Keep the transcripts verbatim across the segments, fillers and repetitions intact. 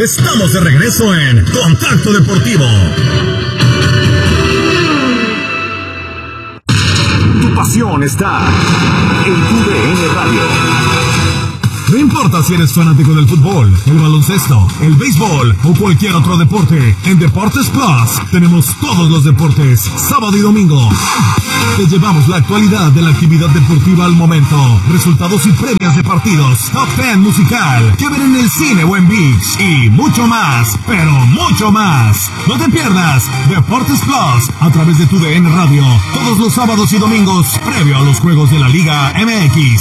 Estamos de regreso en Contacto Deportivo. Tu pasión está en tu D N Radio. No importa si eres fanático del fútbol, el baloncesto, el béisbol o cualquier otro deporte, en Deportes Plus tenemos todos los deportes, sábado y domingo. Te llevamos la actualidad de la actividad deportiva al momento, resultados y previas de partidos, top ten musical, que ver en el cine o en ViX y mucho más, pero mucho más. No te pierdas Deportes Plus a través de tu D N Radio, todos los sábados y domingos, previo a los juegos de la Liga M X.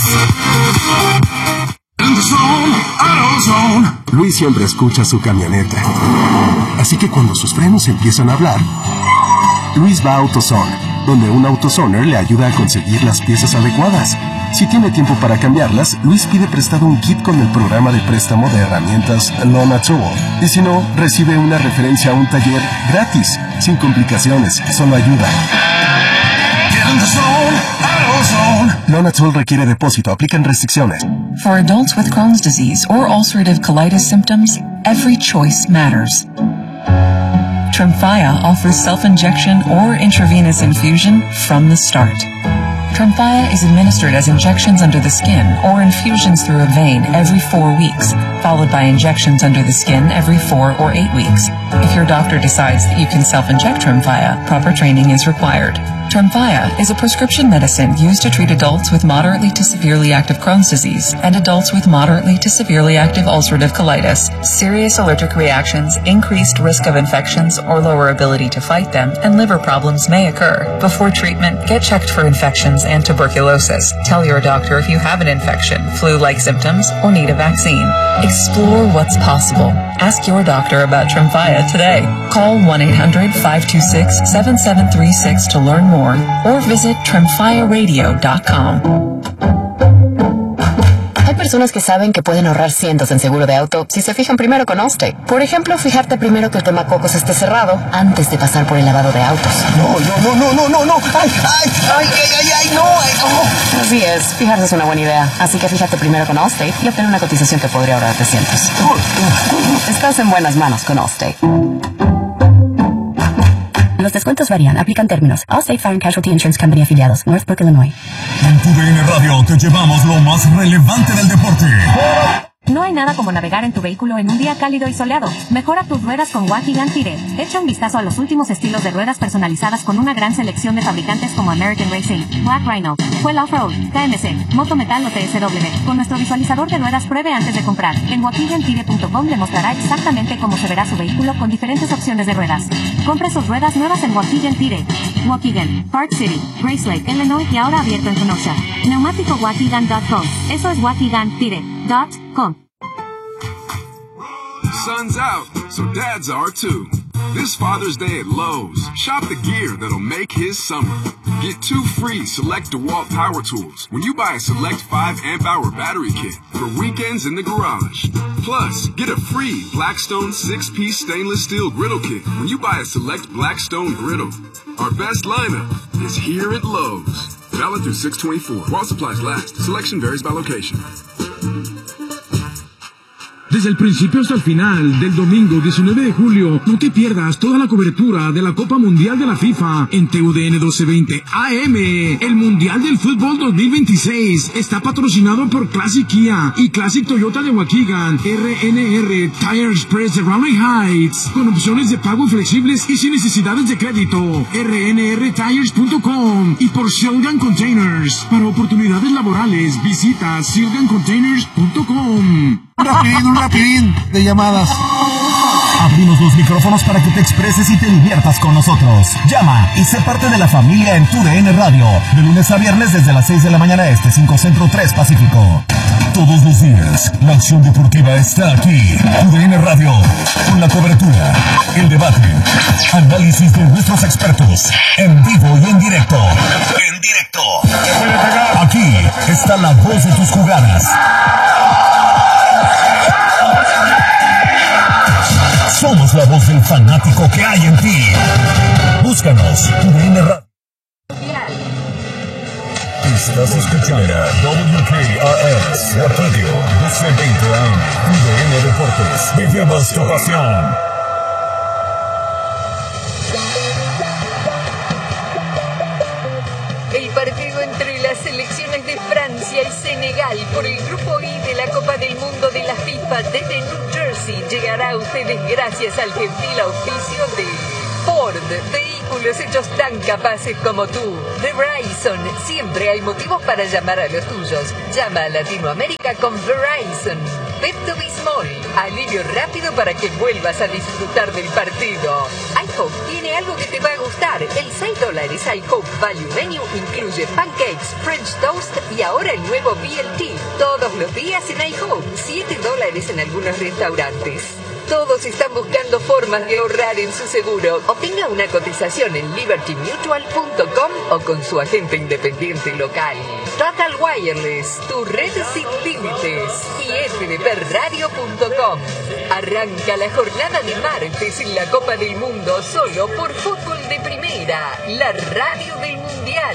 Luis siempre escucha su camioneta. Así que cuando sus frenos empiezan a hablar, Luis va a AutoZone, donde un AutoZoner le ayuda a conseguir las piezas adecuadas. Si tiene tiempo para cambiarlas, Luis pide prestado un kit con el programa de préstamo de herramientas Lona Tool. Y si no, recibe una referencia a un taller gratis, sin complicaciones, solo ayuda. Lona Tool requiere depósito. Aplican restricciones. For adults with Crohn's disease or ulcerative colitis symptoms, every choice matters. Tremfya offers self-injection or intravenous infusion from the start. Tremfya is administered as injections under the skin or infusions through a vein every four weeks, followed by injections under the skin every four or eight weeks. If your doctor decides that you can self-inject Tremfya, proper training is required. Tremfya is a prescription medicine used to treat adults with moderately to severely active Crohn's disease and adults with moderately to severely active ulcerative colitis. Serious allergic reactions, increased risk of infections or lower ability to fight them, and liver problems may occur. Before treatment, get checked for infections and tuberculosis. Tell your doctor if you have an infection, flu-like symptoms, or need a vaccine. Explore what's possible. Ask your doctor about Tremfya today. Call one eight hundred five two six seven seven three six to learn more or visit tremfya radio dot com. Hay personas que saben que pueden ahorrar cientos en seguro de auto si se fijan primero con Allstate. Por ejemplo, fijarte primero que el quemacocos esté cerrado antes de pasar por el lavado de autos. No, no, no, no, no, no, ay, ay, ay, ay, ay, ay, no, ay, oh. Así es, fijarse es una buena idea. Así que fíjate primero con Allstate y obtener una cotización que podría ahorrarte cientos. Estás en buenas manos con Allstate. Los descuentos varían. Aplican términos. Allstate Fire and Casualty Insurance Company afiliados. Northbrook, Illinois. En tu D N Radio te llevamos lo más relevante del deporte. No hay nada como navegar en tu vehículo en un día cálido y soleado. Mejora tus ruedas con Waukegan Tire. Echa un vistazo a los últimos estilos de ruedas personalizadas con una gran selección de fabricantes como American Racing, Black Rhino, Fuel Offroad, K M C, Moto Metal o T S W. Con nuestro visualizador de ruedas, pruebe antes de comprar. En waukegan tire punto com le mostrará exactamente cómo se verá su vehículo con diferentes opciones de ruedas. Compre sus ruedas nuevas en Waukegan Tire. Waukegan, Park City, Grace Lake, Illinois y ahora abierto en Kenosha. Neumático waukegan punto com. Eso es waukegan tire punto com. Sun's out, so dads are too. This Father's Day at Lowe's, shop the gear that'll make his summer. Get two free Select DeWalt power tools when you buy a Select five amp hour battery kit for weekends in the garage. Plus, get a free Blackstone six piece stainless steel griddle kit when you buy a Select Blackstone griddle. Our best lineup is here at Lowe's. Valid through six twenty-four. While supplies last, selection varies by location. Desde el principio hasta el final del domingo diecinueve de julio, no te pierdas toda la cobertura de la Copa Mundial de la FIFA en T U D N doce veinte A M. El Mundial del Fútbol dos mil veintiséis está patrocinado por Classic Kia y Classic Toyota de Waukegan, R N R Tire Express de Raleigh Heights, con opciones de pago flexibles y sin necesidades de crédito, R N R tires punto com, y por Shilgan Containers. Para oportunidades laborales, visita shilgan containers punto com. Un rapidín, un rapidín de llamadas. Abrimos los micrófonos para que te expreses y te diviertas con nosotros. Llama y sé parte de la familia en tu D N Radio. De lunes a viernes desde las seis de la mañana este, cinco Centro, tres Pacífico. Todos los días, la acción deportiva está aquí. Tu D N Radio, con la cobertura, el debate, análisis de nuestros expertos, en vivo y en directo. En directo. Aquí está la voz de tus jugadas. Somos la voz del fanático que hay en ti. Búscanos, tu D N Radio. Estás escuchando W K R S, Waukegan, doce veinte A M, U D N Deportes, Vivimos tu pasión. El partido entre las selecciones de Francia y Senegal por el Grupo I de la Copa del Mundo de la FIFA desde New Jersey llegará a ustedes gracias al gentil auspicio de Ford, vehículos hechos tan capaces como tú. De Verizon, siempre hay motivos para llamar a los tuyos. Llama a Latinoamérica con Verizon. Pepto-Bismol, alivio rápido para que vuelvas a disfrutar del partido. iHope tiene algo que te va a gustar. El seis dólares iHope Value Menu incluye pancakes, French toast y ahora el nuevo B L T. Todos los días en iHope, siete dólares en algunos restaurantes. Todos están buscando formas de ahorrar en su seguro. Obtenga una cotización en liberty mutual punto com o con su agente independiente local. Total Wireless, tu red sin límites. Y f d p radio punto com. Arranca la jornada de martes en la Copa del Mundo solo por Fútbol de Primera, la radio del Mundial.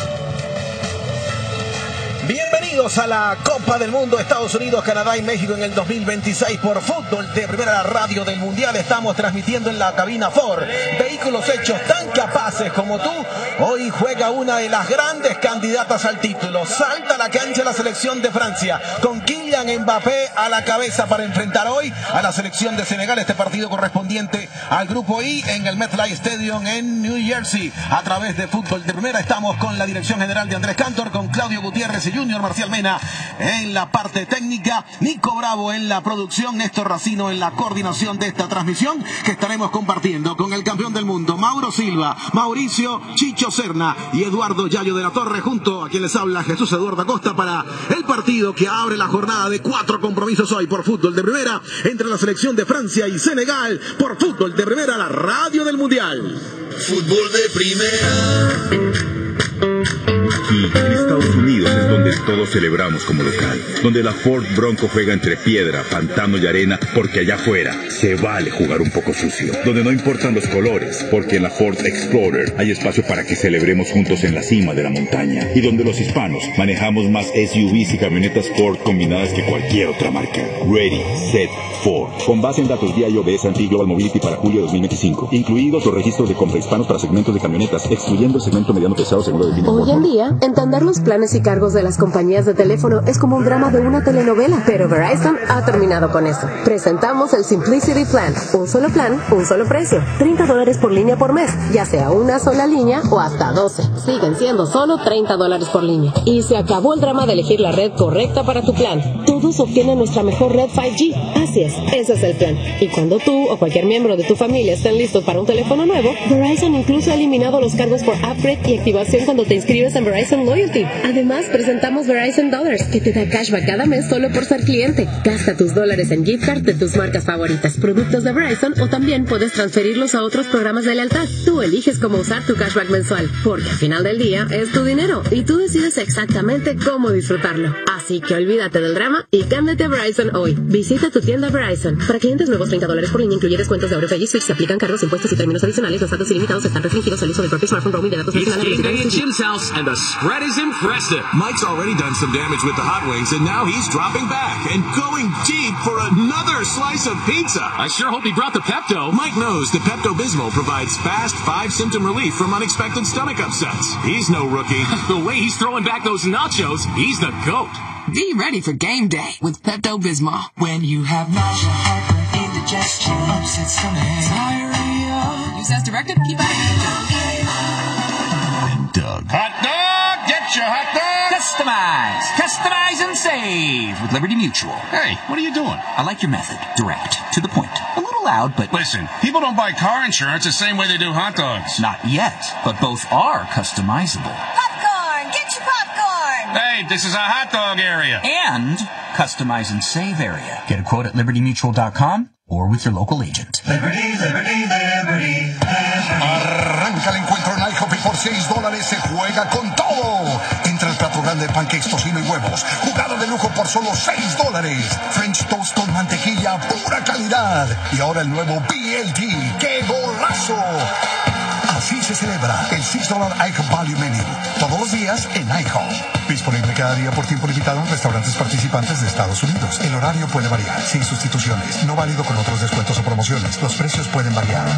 Bienvenidos a la Copa del Mundo, Estados Unidos, Canadá y México en el dos mil veintiséis por Fútbol de Primera, la radio del Mundial. Estamos transmitiendo en la cabina Ford, vehículos hechos tan capaces como tú. Hoy juega una de las grandes candidatas al título. Salta a la cancha la selección de Francia con Kylian Mbappé a la cabeza para enfrentar hoy a la selección de Senegal. Este partido correspondiente al Grupo I en el MetLife Stadium en New Jersey. A través de Fútbol de Primera estamos con la dirección general de Andrés Cantor, con Claudio Gutiérrez y Junior Marcial Mena en la parte técnica, Nico Bravo en la producción, Néstor Racino en la coordinación de esta transmisión que estaremos compartiendo con el campeón del mundo, Mauro Silva, Mauricio Chicho Serna y Eduardo Yayo de la Torre, junto a quien les habla Jesús Eduardo Acosta, para el partido que abre la jornada de cuatro compromisos hoy por Fútbol de Primera entre la selección de Francia y Senegal por Fútbol de Primera, la radio del Mundial. Fútbol de Primera. Aquí, en Estados Unidos, es donde todos celebramos como local, donde la Ford Bronco juega entre piedra, pantano y arena, porque allá afuera se vale jugar un poco sucio, donde no importan los colores, porque en la Ford Explorer hay espacio para que celebremos juntos en la cima de la montaña, y donde los hispanos manejamos más S U Vs y camionetas Ford combinadas que cualquier otra marca. Ready, Set, Ford. Con base en datos D I O de S and P Global Mobility para julio de dos mil veinticinco, incluidos los registros de compra hispanos para segmentos de camionetas, excluyendo el segmento mediano pesado según lo define Ford. Hoy en día, entender los planes y cargos de las compañías de teléfono es como un drama de una telenovela, pero Verizon ha terminado con eso. Presentamos el Simplicity Plan, un solo plan, un solo precio, treinta dólares por línea por mes, ya sea una sola línea o hasta doce. Siguen siendo solo treinta dólares por línea. Y se acabó el drama de elegir la red correcta para tu plan. Todos obtienen nuestra mejor red cinco G. Así es, ese es el plan. Y cuando tú o cualquier miembro de tu familia estén listos para un teléfono nuevo, Verizon incluso ha eliminado los cargos por upgrade y activación cuando te inscribes en Verizon Loyalty. Además, presentamos Verizon Dollars, que te da cashback cada mes solo por ser cliente. Gasta tus dólares en gift card de tus marcas favoritas, productos de Verizon, o también puedes transferirlos a otros programas de lealtad. Tú eliges cómo usar tu cashback mensual, porque al final del día es tu dinero y tú decides exactamente cómo disfrutarlo. Así que olvídate del drama y cámbiate a Verizon hoy. Visita tu tienda Verizon. Para clientes nuevos, treinta dólares por línea, incluye descuentos de AutoPay y Switch. Se aplican cargos, impuestos y términos adicionales. Los datos ilimitados están restringidos al uso de propio smartphone, roaming de datos It's nacionales. game day at Jim's house, and the spread is impressive. Mike's already done some damage with the hot wings, and now he's dropping back and going deep for another slice of pizza. I sure hope he brought the Pepto. Mike knows the Pepto-Bismol provides fast five-symptom relief from unexpected stomach upsets. He's no rookie. The way he's throwing back those nachos, he's the GOAT. Be ready for game day with Pepto-Bismol. When you have nausea, heartburn, indigestion, upset stomach, diarrhea. Use as directed. Keep active. Doug. Hot dog! Get your hot dog! Customize. Customize and save with Liberty Mutual. Hey, what are you doing? I like your method. Direct. To the point. A little loud, but... Listen, people don't buy car insurance the same way they do hot dogs. Not yet, but both are customizable. Popcorn! Get your popcorn! Hey, this is a hot dog area. And customize and save area. Get a quote at liberty mutual dot com or with your local agent. Liberty, Liberty, Liberty. Arranca el encuentro en IHOP y por seis dólares se juega con todo. Entra el plato grande de pancakes, tocino y huevos. Jugada de lujo por solo seis dólares. French toast con mantequilla, pura calidad. Y ahora el nuevo B L T. ¡Qué golazo! Así se celebra el seis dólar IHOP Value Menu. Todos los días en IHOP. Disponible cada día por tiempo limitado en restaurantes participantes de Estados Unidos. El horario puede variar, sin sustituciones. No válido con otros descuentos o promociones. Los precios pueden variar.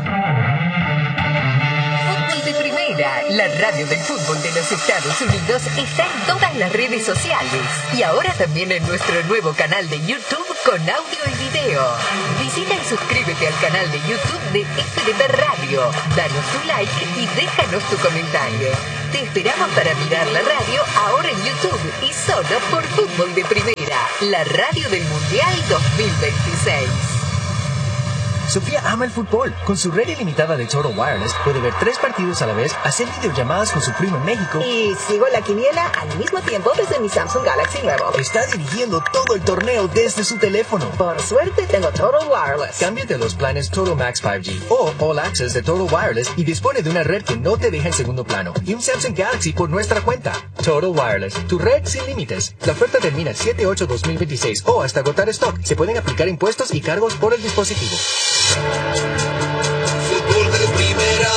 Fútbol de Primera, la radio del fútbol de los Estados Unidos, está en todas las redes sociales. Y ahora también en nuestro nuevo canal de YouTube con audio y video. Visita y suscríbete al canal de YouTube de F D B Radio. Danos tu like y déjanos tu comentario. Te esperamos para mirar la radio ahora en YouTube y solo por Fútbol de Primera, la radio del Mundial dos mil veintiséis. Sofía ama el fútbol. Con su red ilimitada de Total Wireless puede ver tres partidos a la vez, hacer videollamadas con su primo en México y sigo la quiniela al mismo tiempo desde mi Samsung Galaxy nuevo. Está dirigiendo todo el torneo desde su teléfono. Por suerte tengo Total Wireless. Cámbiate a los planes Total Max cinco G o All Access de Total Wireless y dispone de una red que no te deja en segundo plano y un Samsung Galaxy por nuestra cuenta. Total Wireless, tu red sin límites. La oferta termina siete ocho dos mil veintiséis o hasta agotar stock. Se pueden aplicar impuestos y cargos por el dispositivo. Fútbol de Primera.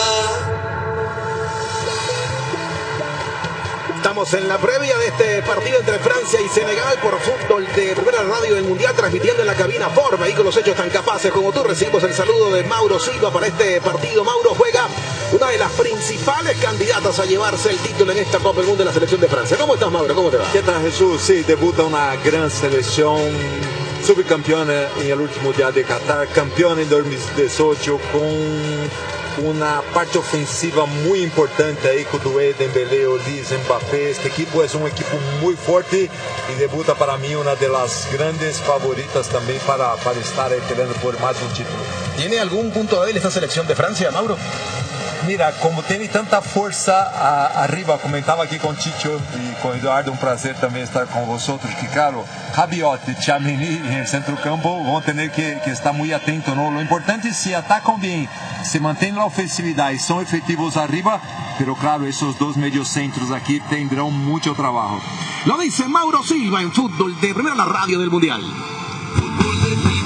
Estamos en la previa de este partido entre Francia y Senegal por Fútbol de Primera Radio del Mundial, transmitiendo en la cabina Ford. Vehículos hechos tan capaces como tú. Recibimos el saludo de Mauro Silva para este partido. Mauro juega una de las principales candidatas a llevarse el título en esta Copa del Mundo de la selección de Francia. ¿Cómo estás, Mauro? ¿Cómo te va? ¿Qué tal, Jesús? Sí, debuta una gran selección. Subcampeona en el último día de Qatar, campeona en dos mil dieciocho con una parte ofensiva muy importante ahí con Doué, Dembélé, Olise, Mbappé. Este equipo es un equipo muy fuerte y debuta para mí una de las grandes favoritas también para, para estar ahí peleando por más un título. ¿Tiene algún punto débil esta selección de Francia, Mauro? Mira, como tiene tanta fuerza a, arriba, comentaba aquí con Chicho y con Eduardo, un placer también estar con vosotros, que claro, Rabiot y Tchouaméni en el centro campo van a tener que, que estar muy atentos, ¿no? Lo importante es si atacan bien, se mantiene la ofensividad y son efectivos arriba, pero claro, esos dos mediocentros aquí tendrán mucho trabajo. Lo dice Mauro Silva en Fútbol de Primera, la radio del Mundial. Fútbol de Primera.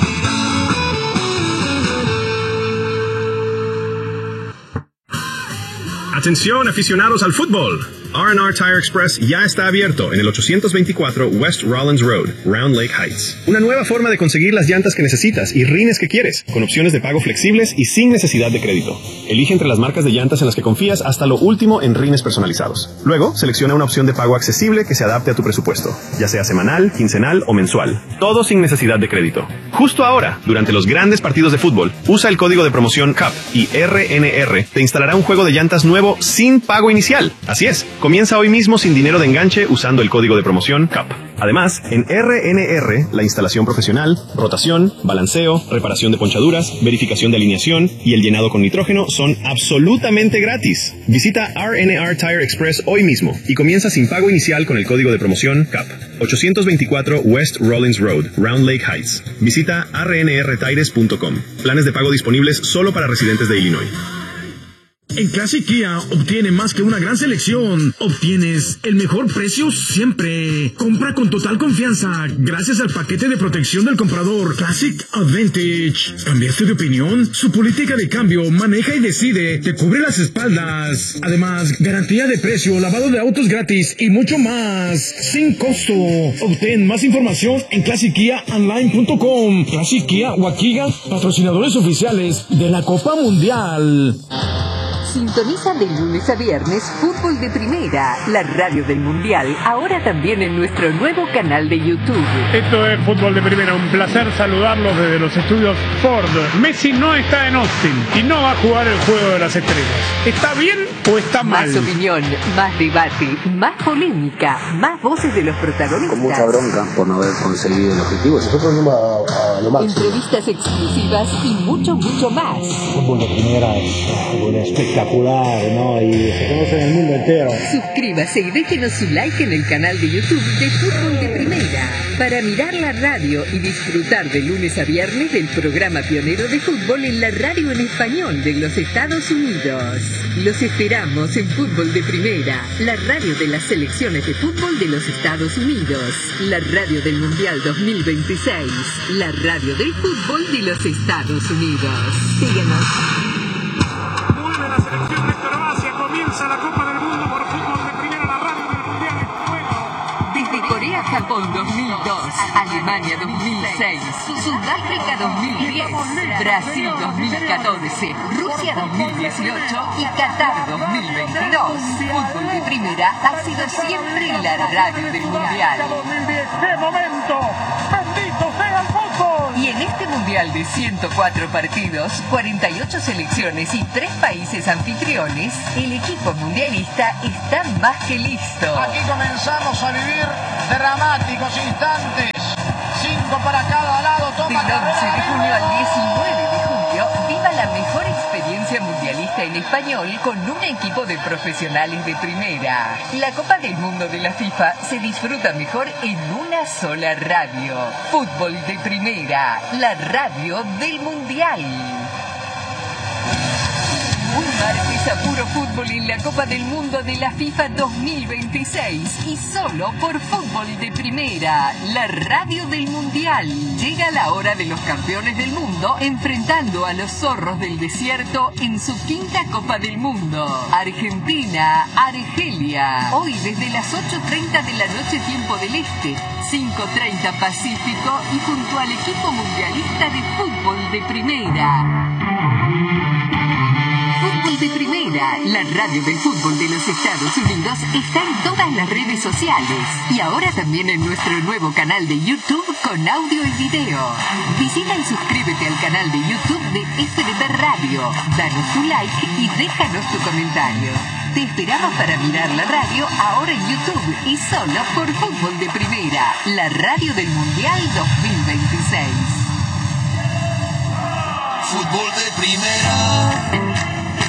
Atención, aficionados al fútbol. R and R Tire Express ya está abierto en el ochocientos veinticuatro West Rollins Road, Round Lake Heights. Una nueva forma de conseguir las llantas que necesitas y rines que quieres, con opciones de pago flexibles y sin necesidad de crédito. Elige entre las marcas de llantas en las que confías hasta lo último en rines personalizados. Luego, selecciona una opción de pago accesible que se adapte a tu presupuesto, ya sea semanal, quincenal o mensual. Todo sin necesidad de crédito. Justo ahora, durante los grandes partidos de fútbol, usa el código de promoción C A P y R N R te instalará un juego de llantas nuevo sin pago inicial. Así es, comienza hoy mismo sin dinero de enganche usando el código de promoción C A P. Además, en R N R, la instalación profesional, rotación, balanceo, reparación de ponchaduras, verificación de alineación y el llenado con nitrógeno son absolutamente gratis. Visita R N R Tire Express hoy mismo y comienza sin pago inicial con el código de promoción C A P. ochocientos veinticuatro West Rollins Road, Round Lake Heights. Visita r n r tires punto com. Planes de pago disponibles solo para residentes de Illinois. En Classic Kia obtiene más que una gran selección. Obtienes el mejor precio siempre. Compra con total confianza gracias al paquete de protección del comprador Classic Advantage. ¿Cambiaste de opinión? Su política de cambio, maneja y decide, te cubre las espaldas. Además, garantía de precio, lavado de autos gratis y mucho más. Sin costo. Obtén más información en classic kia online punto com. Classic Kia Waukegan, patrocinadores oficiales de la Copa Mundial. Sintoniza de lunes a viernes Fútbol de Primera, la radio del Mundial, ahora también en nuestro nuevo canal de YouTube. Esto es Fútbol de Primera, un placer saludarlos desde los estudios Ford. Messi no está en Austin y no va a jugar el Juego de las Estrellas. ¿Está bien o está mal? Más opinión, más debate, más polémica, más voces de los protagonistas. Con mucha bronca por no haber conseguido el objetivo. Nosotros no a, a lo máximo. Entrevistas exclusivas y mucho, mucho más. Fútbol de Primera es un espectáculo. ¿No? Y se conoce en el mundo entero. Suscríbase y déjenos su like en el canal de YouTube de Fútbol de Primera para mirar la radio y disfrutar de lunes a viernes del programa pionero de fútbol en la radio en español de los Estados Unidos. Los esperamos en Fútbol de Primera, la radio de las selecciones de fútbol de los Estados Unidos, la radio del Mundial dos mil veintiséis, la radio del fútbol de los Estados Unidos. Síguenos. La selección Japón dos mil dos, Alemania dos mil seis, Sudáfrica dos mil diez, Brasil dos mil catorce, Rusia dos mil dieciocho y Qatar dos mil veintidós. Fútbol de Primera ha sido siempre la radio del Mundial. ¡Qué momento! ¡Bendito sea el fútbol! Y en este Mundial de ciento cuatro partidos, cuarenta y ocho selecciones y tres países anfitriones, el equipo mundialista está más que listo. Aquí comenzamos a vivir dramáticos instantes. Cinco para cada lado. Toma Del once de junio al diecinueve de julio, viva la mejor experiencia mundialista en español con un equipo de profesionales de primera. La Copa del Mundo de la FIFA se disfruta mejor en una sola radio. Fútbol de Primera, la radio del Mundial. Un martes a puro fútbol en la Copa del Mundo de la FIFA dos mil veintiséis y solo por Fútbol de Primera, la radio del Mundial. Llega la hora de los campeones del mundo enfrentando a los zorros del desierto en su quinta Copa del Mundo. Argentina, Argelia. Hoy desde las ocho treinta de la noche tiempo del Este, cinco treinta Pacífico y junto al equipo mundialista de Fútbol de Primera. Fútbol de Primera, la radio del fútbol de los Estados Unidos, está en todas las redes sociales y ahora también en nuestro nuevo canal de YouTube con audio y video. Visita y suscríbete al canal de YouTube de F D B Radio, danos tu like y déjanos tu comentario. Te esperamos para mirar la radio ahora en YouTube y solo por Fútbol de Primera, la radio del Mundial dos mil veintiséis. Fútbol de Primera.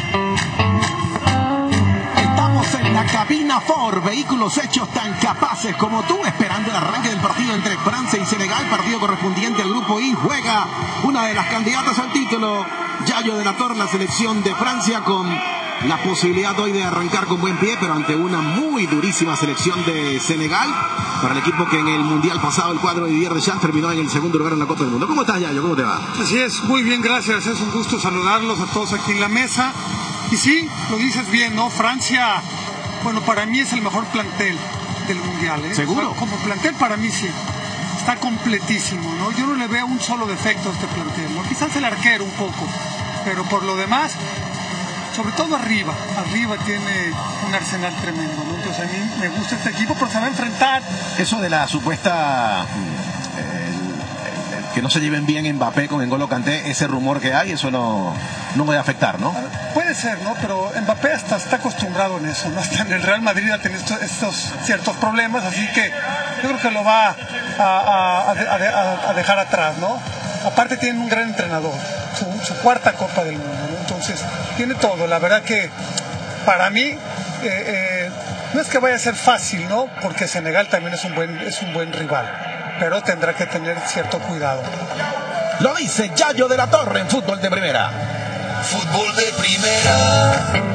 En la cabina Ford, vehículos hechos tan capaces como tú, esperando el arranque del partido entre Francia y Senegal, partido correspondiente al grupo I. Juega una de las candidatas al título, Yayo de la Torre, la selección de Francia, con la posibilidad hoy de arrancar con buen pie, pero ante una muy durísima selección de Senegal, para el equipo que en el Mundial pasado, el cuadro de Didier Deschamps, terminó en el segundo lugar en la Copa del Mundo. ¿Cómo estás, Yayo? ¿Cómo te va? Así es, muy bien, gracias. Es un gusto saludarlos a todos aquí en la mesa. Y sí, lo dices bien, ¿no? Francia, bueno, para mí es el mejor plantel del Mundial, ¿eh? ¿Seguro? Como plantel para mí sí. Está completísimo, ¿no? Yo no le veo un solo defecto a este plantel, ¿no? Quizás el arquero un poco, pero por lo demás, sobre todo arriba, arriba tiene un arsenal tremendo, ¿no? Entonces a mí me gusta este equipo porque se va a enfrentar. Eso de la supuesta... que no se lleven bien Mbappé con N'Golo Kanté, ese rumor que hay, eso no, no puede afectar, ¿no? Puede ser, ¿no? Pero Mbappé hasta está acostumbrado en eso, ¿no? Hasta en el Real Madrid ha tenido estos, estos ciertos problemas, así que yo creo que lo va a, a, a, a, a dejar atrás, ¿no? Aparte tiene un gran entrenador, su, su cuarta Copa del Mundo, ¿no? Entonces tiene todo, la verdad que para mí eh, eh, no es que vaya a ser fácil, ¿no? Porque Senegal también es un buen, es un buen rival, pero tendrá que tener cierto cuidado. Lo dice Yayo de la Torre en Fútbol de Primera. Fútbol de Primera.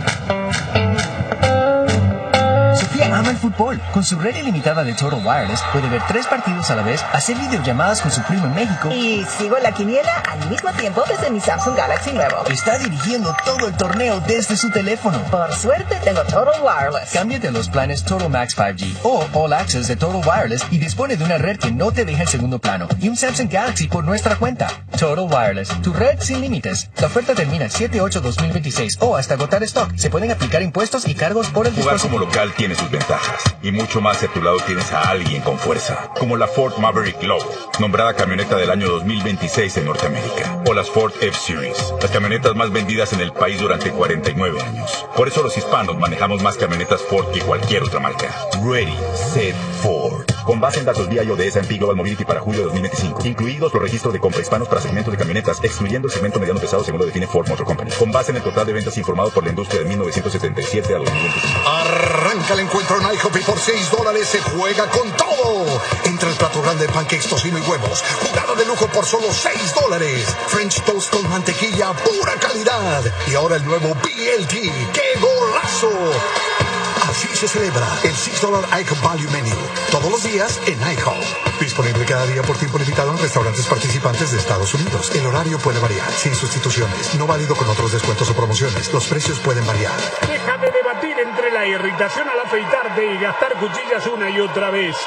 Sofía ama el fútbol. Con su red ilimitada de Total Wireless puede ver tres partidos a la vez, hacer videollamadas con su primo en México. Y sigo la quiniela al mismo tiempo desde mi Samsung Galaxy nuevo. Está dirigiendo todo el torneo desde su teléfono. Por suerte tengo Total Wireless. Cámbiate a los planes Total Max cinco G o All Access de Total Wireless y dispone de una red que no te deja en segundo plano y un Samsung Galaxy por nuestra cuenta. Total Wireless, tu red sin límites. La oferta termina el siete ocho dos mil veintiséis o hasta agotar stock. Se pueden aplicar impuestos y cargos por el Jugar dispositivo. como local tiene sus ventajas y mucho más si a tu lado tienes a alguien con fuerza, como la Ford Maverick Low, nombrada camioneta del año dos mil veintiséis en Norteamérica, o las Ford F-Series, las camionetas más vendidas en el país durante cuarenta y nueve años. Por eso los hispanos manejamos más camionetas Ford que cualquier otra marca. Ready, Set, Ford. Con base en datos vía I O de S and P Global Mobility para julio de dos mil veinticinco, incluidos los registros de compra hispanos para segmentos de camionetas, excluyendo el segmento mediano pesado según lo define Ford Motor Company. Con base en el total de ventas informado por la industria de mil novecientos setenta y siete a dos mil veinticinco. Arranca el encuentro en IHOP y por seis dólares se juega con todo. Entra el plato grande de pancakes, tocino y huevos. Jugada de lujo por solo seis dólares. French toast con mantequilla, pura calidad. Y ahora el nuevo B L T. ¡Qué golazo! Así se celebra el seis dólares IHOP Value Menu. Todos los días en IHOP. Disponible cada día por tiempo limitado en restaurantes participantes de Estados Unidos. El horario puede variar, sin sustituciones. No válido con otros descuentos o promociones. Los precios pueden variar. Deja de debatir entre la irritación al afeitarte y gastar cuchillas una y otra vez.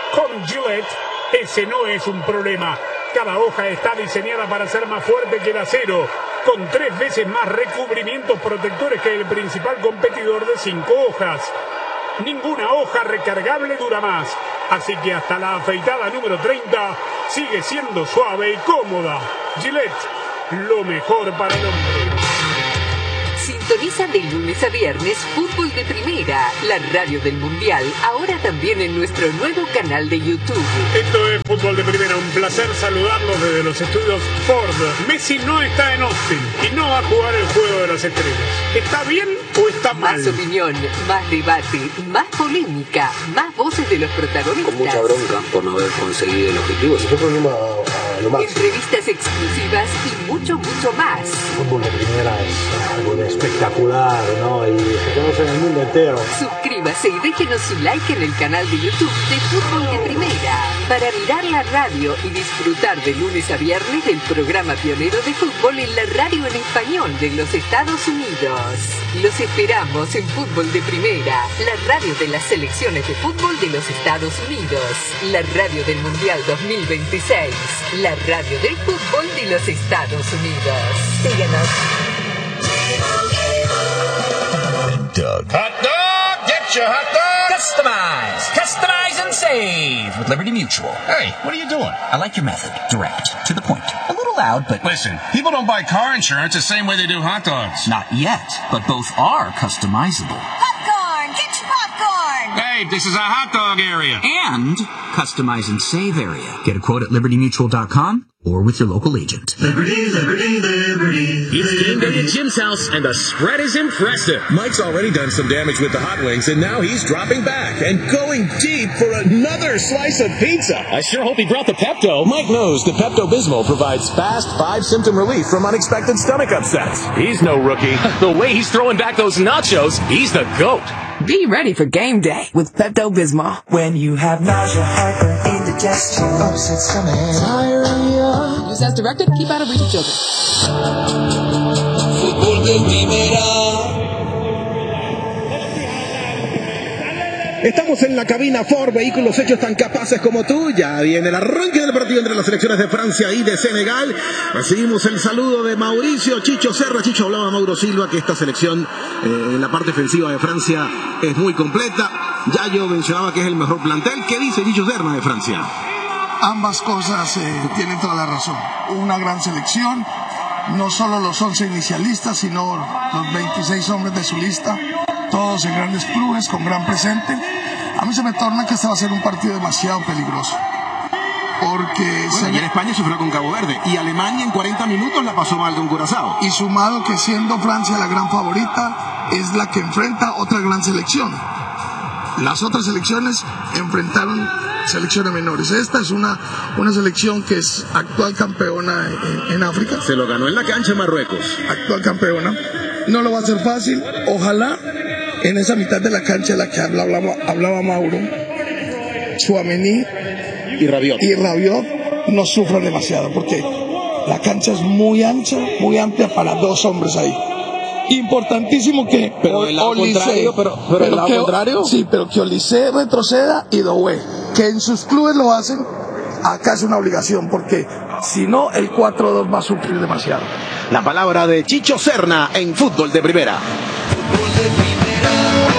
Con Gillette, ese no es un problema. Cada hoja está diseñada para ser más fuerte que el acero, con tres veces más recubrimientos protectores que el principal competidor de cinco hojas. Ninguna hoja recargable dura más, así que hasta la afeitada número treinta sigue siendo suave y cómoda. Gillette, lo mejor para el hombre. Sintoniza de lunes a viernes Fútbol de Primera, la radio del Mundial, ahora también en nuestro nuevo canal de YouTube. Esto es Fútbol de Primera, un placer saludarlos desde los estudios Ford. Messi no está en Austin y no va a jugar el Juego de las Estrellas. ¿Está bien o está mal? Más opinión, más debate, más polémica, más voces de los protagonistas. Con mucha bronca por no haber conseguido el objetivo. Si fue problema a lo máximo. Entrevistas exclusivas y mucho, mucho más. Fútbol de Primera es algo de espectacular, ¿no? Y se conoce en el mundo entero. Suscríbase y déjenos su like en el canal de YouTube de Fútbol de Primera para mirar la radio y disfrutar de lunes a viernes del programa pionero de fútbol en la radio en español de los Estados Unidos. Los esperamos en Fútbol de Primera, la radio de las selecciones de fútbol de los Estados Unidos, la radio del Mundial dos mil veintiséis, la radio del fútbol de los Estados Unidos. Síguenos. Doug. Hot dog! Get your hot dog! Customize! Customize and save with Liberty Mutual. Hey, what are you doing? I like your method. Direct. To the point. A little loud, but... Listen, people don't buy car insurance the same way they do hot dogs. Not yet, but both are customizable. Popcorn! Get your popcorn! Hey, this is a hot dog area. And customize and save area. Get a quote at liberty mutual dot com or with your local agent. Liberty, liberty, liberty. It's game day at Jim's house, and the spread is impressive. Mike's already done some damage with the hot wings, and now he's dropping back and going deep for another slice of pizza. I sure hope he brought the Pepto. Mike knows that Pepto-Bismol provides fast, five-symptom relief from unexpected stomach upsets. He's no rookie. The way he's throwing back those nachos, he's the GOAT. Be ready for game day with Pepto-Bismol. When you have nausea, heartburn, indigestion, upset stomach, diarrhea. Use as directed. Keep out of reach of children. Fútbol de Primera. Estamos en la cabina Ford, vehículos hechos tan capaces como tú. Ya viene el arranque del partido entre las selecciones de Francia y de Senegal. Recibimos el saludo de Mauricio Chicho Serra. Chicho, hablaba Mauro Silva que esta selección eh, en la parte ofensiva de Francia es muy completa. Ya yo mencionaba que es el mejor plantel. ¿Qué dice Chicho Serra de Francia? Ambas cosas eh, tienen toda la razón. Una gran selección, no solo los once inicialistas, sino los veintiséis hombres de su lista, todos en grandes clubes, con gran presente. A mí se me torna que este va a ser un partido demasiado peligroso. Porque bueno, ayer España sufrió con Cabo Verde y Alemania en cuarenta minutos la pasó mal con Curazao. Y sumado que siendo Francia la gran favorita, es la que enfrenta otra gran selección. Las otras selecciones enfrentaron selecciones menores. Esta es una, una selección que es actual campeona en, en África. Se lo ganó en la cancha Marruecos. Actual campeona. No lo va a ser fácil. Ojalá en esa mitad de la cancha de la que hablaba, hablaba Mauro, Tchouaméni y Rabiot. y Rabiot no sufran demasiado, porque la cancha es muy ancha, muy amplia para dos hombres ahí. Importantísimo que pero del lado Olise, contrario, pero, pero, pero del lado que, contrario. Sí, pero que Olise retroceda y Doué, que en sus clubes lo hacen, acá es una obligación, porque si no el cuatro dos va a sufrir demasiado. La palabra de Chicho Serna en Fútbol de Primera. Fútbol de Primera.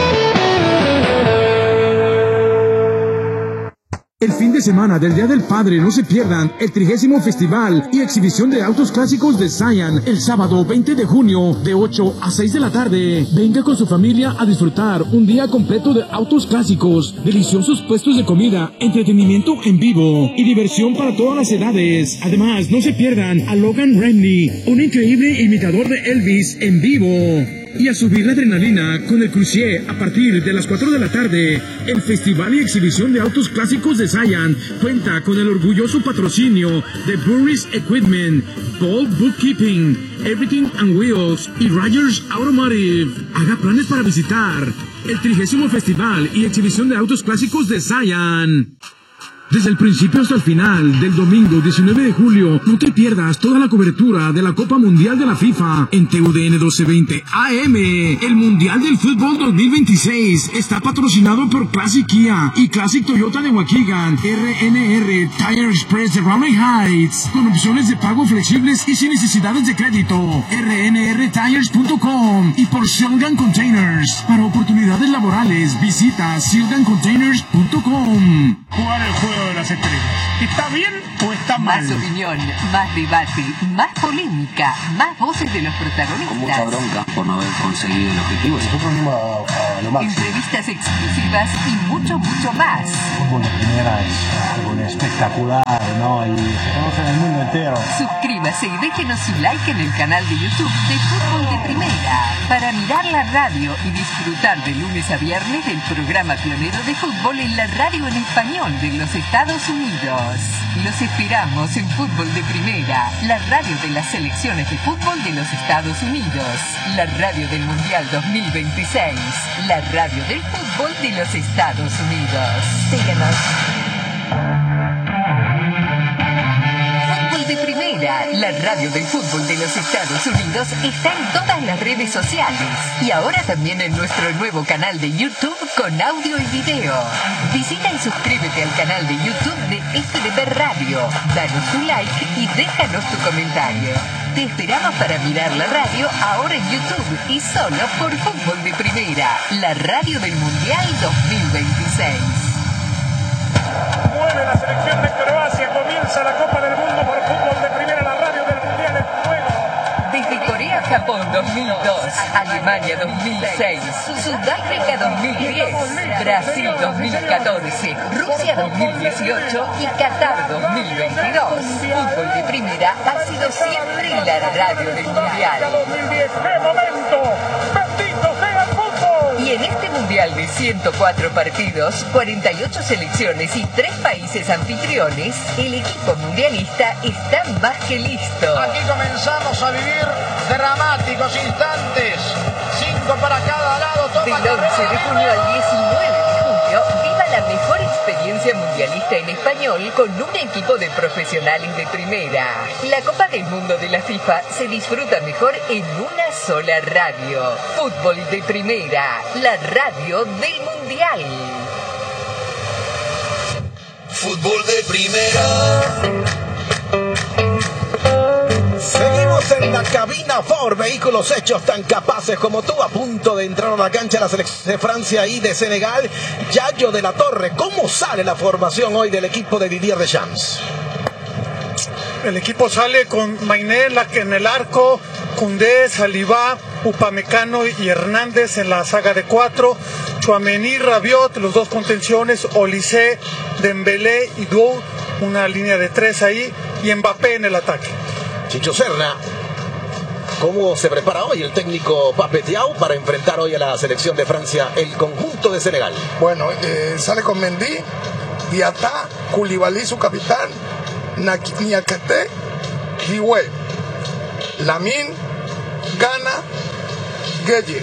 El fin de semana del Día del Padre no se pierdan el trigésimo Festival y Exhibición de Autos Clásicos de Zion el sábado veinte de junio de ocho a seis de la tarde. Venga con su familia a disfrutar un día completo de autos clásicos, deliciosos puestos de comida, entretenimiento en vivo y diversión para todas las edades. Además, no se pierdan a Logan Rennie, un increíble imitador de Elvis en vivo. Y a subir la adrenalina con el Crucier a partir de las cuatro de la tarde. El Festival y Exhibición de Autos Clásicos de Zion cuenta con el orgulloso patrocinio de Burris Equipment, Bold Bookkeeping, Everything and Wheels y Rogers Automotive. Haga planes para visitar el trigésimo Festival y Exhibición de Autos Clásicos de Zion. Desde el principio hasta el final del domingo diecinueve de julio, no te pierdas toda la cobertura de la Copa Mundial de la FIFA en T U D N doce veinte A M. El Mundial del Fútbol dos mil veintiséis está patrocinado por Classic Kia y Classic Toyota de Waukegan, R N R Tire Express de Raleigh Heights, con opciones de pago flexibles y sin necesidades de crédito, R N R tires punto com, y por Silgan Containers. Para oportunidades laborales, visita silgan containers punto com. Jugar el juego de las estrellas. ¿Está bien o está mal? Más opinión, más debate, más polémica, más voces de los protagonistas. Con mucha bronca por no haber conseguido el objetivo. Nosotros fuimos a, a lo máximo. Entrevistas exclusivas y mucho, mucho más. Fútbol de primera es algo espectacular, ¿no? Y se conoce en el mundo entero. Suscríbase y déjenos su like en el canal de YouTube de Fútbol de Primera para mirar la radio y disfrutar de lunes a viernes del programa pionero de fútbol en la radio en español de los Estados Unidos. Los esperamos en Fútbol de Primera, la radio de las selecciones de fútbol de los Estados Unidos, la radio del Mundial dos mil veintiséis, la radio del fútbol de los Estados Unidos. Síguenos. Fútbol de Primera, la radio del fútbol de los Estados Unidos, está en todas las redes sociales y ahora también en nuestro nuevo canal de YouTube con audio y video. Visita y suscríbete al canal de YouTube de F D P Radio, danos tu like y déjanos tu comentario. Te esperamos para mirar la radio ahora en YouTube y solo por Fútbol de Primera, la radio del Mundial dos mil veintiséis. Mueve la selección de Croacia, comienza la Copa del Mundo por Fútbol de Primera, la radio del Mundial en juego. Desde Corea, Japón dos mil dos, Alemania dos mil seis, Sudáfrica dos mil diez, Brasil dos mil catorce, Rusia dos mil dieciocho y Qatar dos mil veintidós. Fútbol de Primera ha sido siempre la radio del Mundial. dos mil diez, ¡qué momento! ¡Bendito sea el fútbol! Y en este Mundial de ciento cuatro partidos, cuarenta y ocho selecciones y tres países anfitriones, el equipo mundialista está más que listo. Aquí comenzamos a vivir dramáticos instantes. Cinco para cada lado. Toma Del once de junio al diecinueve de julio, viva la mejor experiencia mundialista en español con un equipo de profesionales de primera. La Copa del Mundo de la FIFA se disfruta mejor en una sola radio. Fútbol de Primera, la radio del Mundial. Fútbol de Primera. Seguimos en la cabina Ford, vehículos hechos tan capaces como tú, a punto de entrar a la cancha la selección de Francia y de Senegal. Yayo de la Torre, ¿cómo sale la formación hoy del equipo de Didier Deschamps? El equipo sale con Mainé en el arco, Koundé, Saliba, Upamecano y Hernández en la saga de cuatro, Tchouaméni, Rabiot, los dos contenciones, Olise, Dembélé y Dou, una línea de tres ahí, y Mbappé en el ataque. Chicho Serna, ¿cómo se prepara hoy el técnico Pape Thiaw para enfrentar hoy a la selección de Francia, el conjunto de Senegal? Bueno, eh, sale con Mendy, Diatá, Koulibaly, su capitán, Niakate, Dioué, Lamine, Gana, Gueye,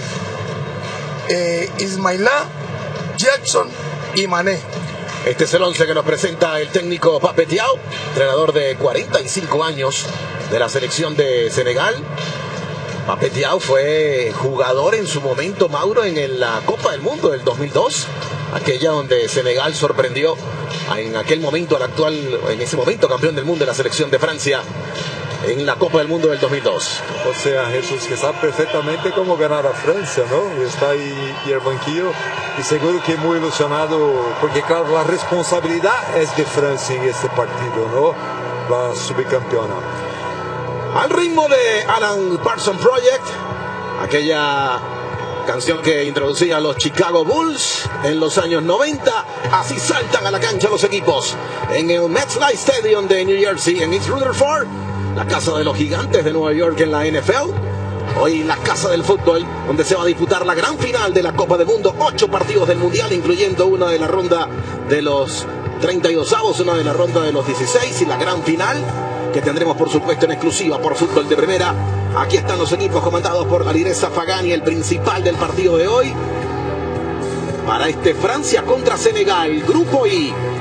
eh, Ismailá, Jackson y Mané. Este es el once que nos presenta el técnico Pape Thiaw, entrenador de cuarenta y cinco años de la selección de Senegal. Pape Thiaw fue jugador en su momento, Mauro, en la Copa del Mundo del dos mil dos, aquella donde Senegal sorprendió en aquel momento al actual, en ese momento campeón del mundo de la selección de Francia en la Copa del Mundo del dos mil dos. O sea, Jesús, que sabe perfectamente cómo ganar a Francia, ¿no? Y está ahí y el banquillo, y seguro que muy ilusionado, porque claro, la responsabilidad es de Francia en este partido, ¿no? La subcampeona. Al ritmo de Alan Parsons Project, aquella canción que introducía a los Chicago Bulls en los años noventa, así saltan a la cancha los equipos en el MetLife Stadium de New Jersey, en East Rutherford, la casa de los gigantes de Nueva York en la N F L. Hoy la casa del fútbol, donde se va a disputar la gran final de la Copa del Mundo, ocho partidos del Mundial, incluyendo una de la ronda de los treinta y dos avos, una de la ronda de los dieciséis y la gran final, que tendremos por supuesto en exclusiva por Fútbol de Primera. Aquí están los equipos comandados por Alireza Fagani, el principal del partido de hoy, para este Francia contra Senegal, Grupo I.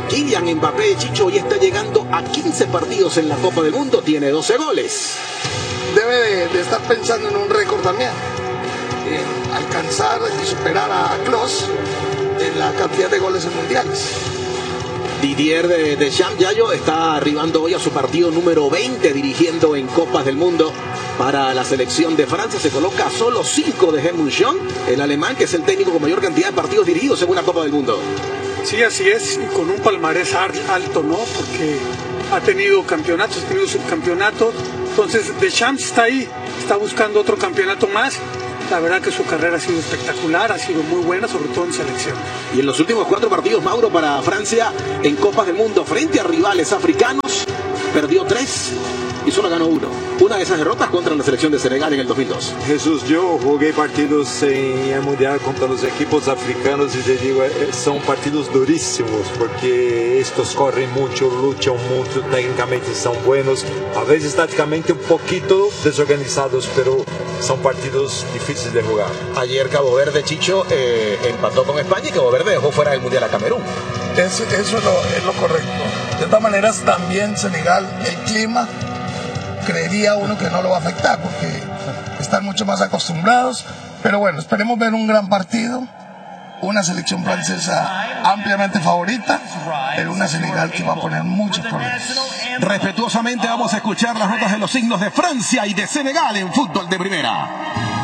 Kylian Mbappé, Chicho, hoy está llegando a quince partidos en la Copa del Mundo, tiene doce goles. Debe de, de estar pensando en un récord también, en alcanzar y superar a Klose en la cantidad de goles en mundiales. Didier de Deschamps, Yayo, está arribando hoy a su partido número veinte dirigiendo en Copas del Mundo para la selección de Francia. Se coloca a solo cinco de Helmut Schön, el alemán, que es el técnico con mayor cantidad de partidos dirigidos en una Copa del Mundo. Sí, así es, y con un palmarés alto, ¿no? Porque ha tenido campeonatos, ha tenido subcampeonatos. Entonces Deschamps está ahí, está buscando otro campeonato más. La verdad que su carrera ha sido espectacular, ha sido muy buena, sobre todo en selección. Y en los últimos cuatro partidos, Mauro, para Francia en Copas del Mundo frente a rivales africanos, perdió tres y solo ganó uno. Una de esas derrotas contra la selección de Senegal en el dos mil dos. Jesús, yo jugué partidos en el Mundial contra los equipos africanos y te digo, son partidos durísimos porque estos corren mucho, luchan mucho, técnicamente son buenos, a veces tácticamente un poquito desorganizados, pero son partidos difíciles de jugar. Ayer Cabo Verde, Chicho, eh, empató con España y Cabo Verde dejó fuera del Mundial a Camerún. Es, eso es lo, es lo correcto. De todas maneras, también Senegal, el clima, creería uno que no lo va a afectar porque están mucho más acostumbrados. Pero bueno, esperemos ver un gran partido. Una selección francesa ampliamente favorita, pero una Senegal que va a poner muchos problemas. Respetuosamente vamos a escuchar las notas de los signos de Francia y de Senegal en Fútbol de Primera.